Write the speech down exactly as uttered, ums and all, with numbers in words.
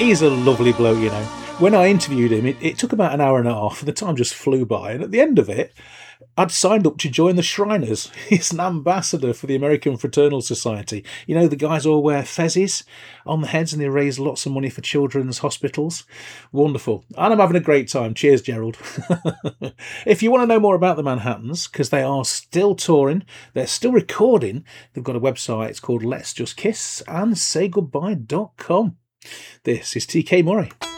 He's a lovely bloke, you know. When I interviewed him, it, it took about an hour and a half, and the time just flew by. And at the end of it, I'd signed up to join the Shriners. He's an ambassador for the American Fraternal Society. You know, the guys all wear fezzes on the heads and they raise lots of money for children's hospitals. Wonderful. And I'm having a great time. Cheers, Gerald. If you want to know more about the Manhattans, because they are still touring, they're still recording, they've got a website. It's called Let's Just Kiss and Say Goodbye dot com. This is T K Murray.